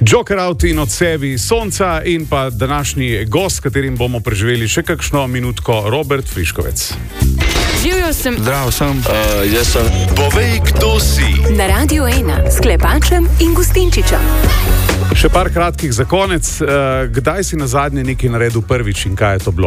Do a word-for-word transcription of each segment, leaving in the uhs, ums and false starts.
Joker out in od sebi sonca in pa današnji gost, s katerim bomo preživeli še kakšno minutko, Robert Friškovec. Živjo sem. Zdrav sem. Uh, jaz sem. Povej, kdo si. Na Radiu ena s Klepačem in Gustinčičem. Še par kratkih za konec. Uh, kdaj si na zadnje nekaj naredil prvič in kaj je to bilo?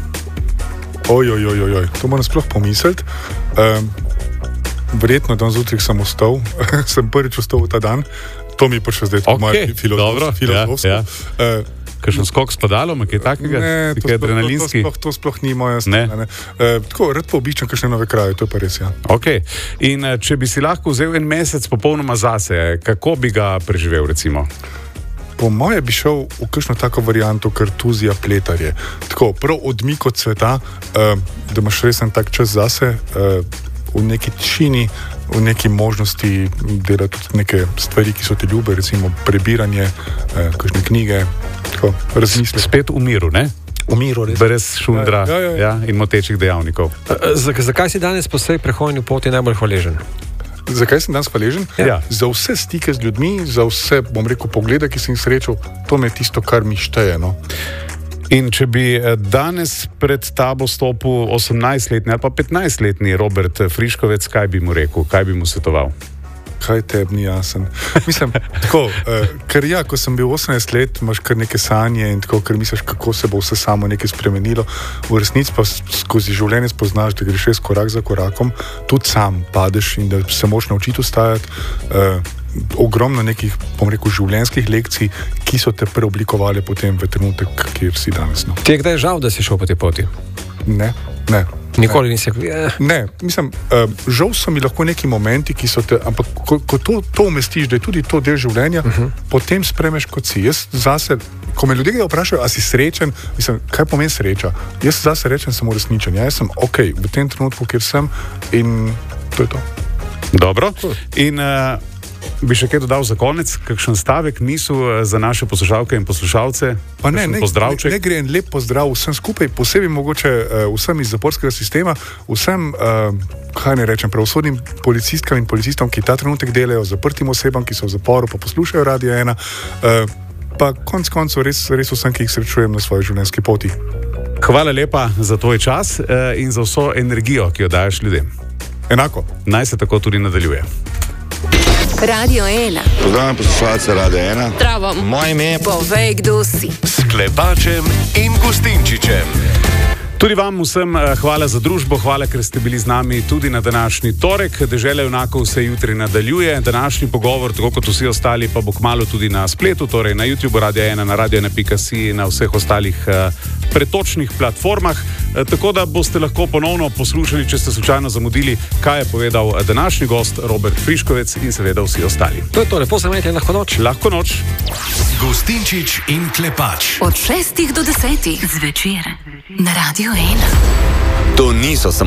Ojoj, ojoj, ojoj, to moram sploh pomisliti. Um, verjetno dan zjutraj sem vstal, sem prvič vstal v ta dan. To mi pa še zdaj tako okay, malo filozofsko. filozofsko. Ja, ja. uh, Kakšen skok s padalom, kaj takega? Ne, to sploh, adrenalinski? To, to, to sploh ni moja stvar. Uh, tako, rad pa obiščam kakšne nove kraje, to je pa res, ja. Ok, in uh, če bi si lahko vzel en mesec popolnoma zase, kako bi ga preživel, recimo? Po moje bi šel v kakšno tako varianto kartuzija pletarje. Tako, prav odmik od sveta, uh, da imaš res en tak čas zase, uh, v neki tišini, v neki možnosti delati tudi neke stvari, ki so ti ljube, recimo prebiranje, eh, kakšne knjige, tako, razmisliti. Spet v miru, ne? V miru, res. Brez šundra ja, ja, ja. Ja, in motečih dejavnikov. Zakaj si danes po vsej prehojni poti najbolj hvaležen? Zakaj sem danes hvaležen? Ja. Za vse stike z ljudmi, za vse, bom rekel, poglede, ki sem jih srečal, to me je tisto, kar mi šteje, no. In če bi danes pred tabo stopil osemnajstletni ali pa petnajstletni Robert Friškovec, kaj bi mu rekel, kaj bi mu svetoval? Kaj tebi ni jasen? Mislim, tako, uh, ker ja, ko sem bil osemnajst let, imaš kar neke sanje in tako, ker misliš, kako se bo vse samo nekaj spremenilo. V resnici pa skozi življenje spoznaš, da greš res korak za korakom, tudi sam padeš in da se moraš naučiti ustajati. Uh, ogromno nekih, bom rekel, življenjskih lekcij, ki so te preoblikovali potem v trenutek, kjer si danes. No. Ti je kdaj žal, da si šel po tej poti? Ne, ne. Nikoli nisi... Eh. Ne, mislim, uh, žal so mi lahko neki momenti, ki so te, ampak ko, ko to, to umestiš, da je tudi to del življenja, uh -huh. potem spremeš kot si. Jaz zase, ko me ljudje vprašajo, a si srečen, mislim, kaj pomeni sreča? Jaz zase rečem, sem uresničen. Ja, jaz sem ok, v tem trenutku, kjer sem in to je to. Dobro. In... Uh... Bi še kaj dodal za konec, kakšen stavek, misel za naše poslušalke in poslušalce? Pa ne, ne, ne, ne gre en lep pozdrav vsem skupaj, posebej mogoče uh, vsem iz zaporskega sistema, vsem, uh, kaj ne rečem, pravosodnim policistkam in policistom, ki ta trenutek delajo, zaprtim osebam, ki so v zaporu, pa poslušajo Radio ena, uh, pa konc koncev res, res vsem, ki jih srečujem na svoji življenjski poti. Hvala lepa za tvoj čas uh, in za vso energijo, ki jo daješ ljudem. Enako. Naj se tako tudi nadaljuje. Radio ena. Pozdravljam poslušalce Radio ena. Zdravo. Moje ime je Povej, kdo si. S Klepačem in Gustinčičem. Tudi vam vsem hvala za družbo, hvala, ker ste bili z nami tudi na današnji torek. Dežela junakov se jutri nadaljuje. Današnji pogovor, tako kot vsi ostali, pa bo kmalu tudi na spletu, torej na YouTube Radio ena, na radio ena pika si in na vseh ostalih uh, pretočnih platformah. Uh, tako da boste lahko ponovno poslušali, če ste slučajno zamudili, kaj je povedal današnji gost Robert Friškovec in seveda vsi ostali. To je to, lepo se imejte, lahko noč. Lahko noč. Gustinčič in Klepač. Od šestih do desetih zvečer na Radio ena. To niso samo